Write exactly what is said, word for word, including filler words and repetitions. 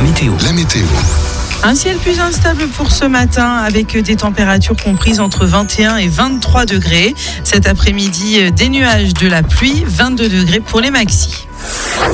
météo. La météo. Un ciel plus instable pour ce matin avec des températures comprises entre vingt et un et vingt-trois degrés. Cet après-midi, des nuages, de la pluie, vingt-deux degrés pour les maxis.